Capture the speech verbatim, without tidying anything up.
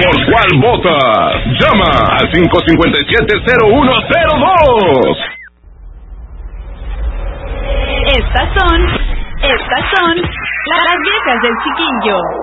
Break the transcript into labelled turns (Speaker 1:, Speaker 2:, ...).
Speaker 1: ¿Por cuál votas? Llama al cinco cinco siete, cero uno cero dos.
Speaker 2: Estas son, estas son las viejas del chiquillo.